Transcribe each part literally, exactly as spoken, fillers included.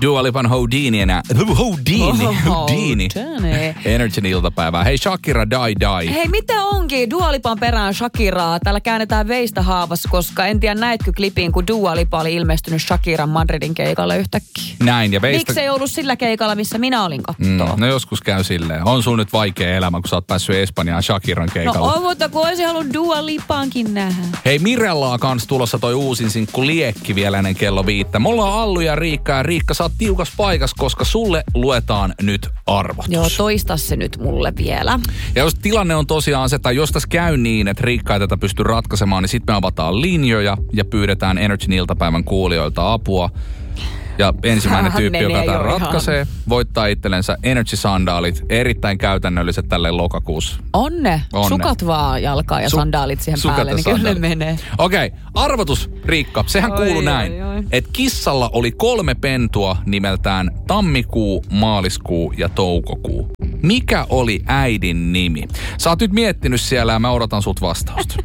Dua Lipan Houdiniä. Houdini. Houdini. Energyn iltapäivää. Hei, Shakira, die, die. Hei, mitä onkin? Dua Lipan perään Shakiraa. Täällä käännetään veistä haavassa, koska en tiedä näitkö klipin, kun Dua Lipa oli ilmestynyt Shakiran Madridin keikalle yhtäkkiä. Näin, ja veistä... Miksi ei ollut sillä keikalla, missä minä olin kattoo? Mm, no joskus käy silleen. On sun nyt vaikea elämä, kun sä oot päässyt Espanjaan Shakiran keikalle. No on, mutta kun olisin halunnut Dua Lipankin nähdä. Hei, Mirellaa kans tulossa toi uusin sinkku Liekki vielä ennen kello viittä. Me ollaan Allu ja Riikka, ja Riikka, sä oot tiukas paikas, koska sulle luetaan nyt arvotus. Joo, toista se nyt mulle vielä. Ja jos tilanne on tosiaan se, tai jos tässä käy niin, että Riikka ei tätä pysty ratkaisemaan, niin sitten me avataan linjoja ja pyydetään Energyn iltapäivän kuulijoilta apua. Ja ensimmäinen Hän tyyppi, joka tämän ratkaisee, ihan. voittaa itsellensä Energy-sandaalit. Erittäin käytännölliset tälle lokakuussa. Onne. Onne. Sukat vaan jalkaa ja Su- sandaalit siihen päälle, niin kyllä ne menee. Okei, okay. Arvotus, Riikka. Sehän oi, kuului näin, että kissalla oli kolme pentua nimeltään tammikuu, maaliskuu ja toukokuu. Mikä oli äidin nimi? Sä oot nyt miettinyt siellä ja mä odotan sut vastausta.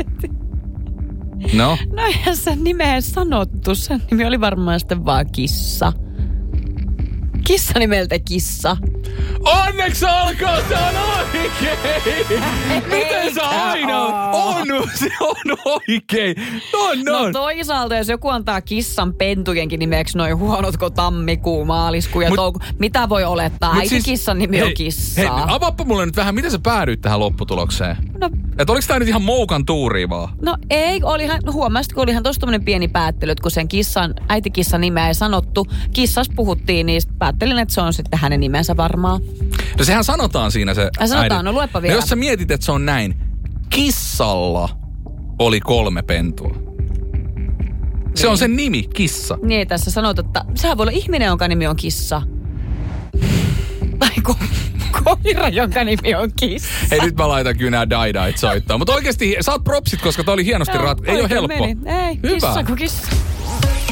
No? No eihän sen nimeä sanottu. Sen nimi oli varmaan sitten vaan Kissa. Kissa nimeltä Kissa. Onneksi alkaa, se on oikein! Miten sä aina on? Se on oikein. On, no. on. No toisaalta, jos joku antaa kissan pentujenkin nimeksi noin huonot kuin tammikuu, maaliskuu ja touko. Mitä voi olettaa? Äiti siis, kissan nimi hei, on Kissa. Hei, avaappa mulle nyt vähän, miten sä päädyit tähän lopputulokseen? No. Että oliko tää nyt ihan moukan tuuria vaan? No ei, olihan, huomasitko, olihan tossa tommonen pieni päättely, että kun sen kissan, äitikissan nimeä ei sanottu, kissas puhuttiin, niin päättelin, että se on sitten hänen nimensä varmaan. No sehän sanotaan siinä se ja sanotaan, äidin. No luepa vielä. No jos sä mietit, että se on näin, kissalla oli kolme pentua. Se niin. On sen nimi, Kissa. Niin, tässä sanotaan, että sehän voi olla ihminen, jonka nimi on Kissa. Tai ko- koira, jonka nimi on Kissa. Hei, nyt mä laitan kyllä nää daidait soittaa. Mutta oikeesti, saat propsit, koska tää oli hienosti rat... Ei ole helppo. Meni. Ei, hyvä. Kissa kuin kissa.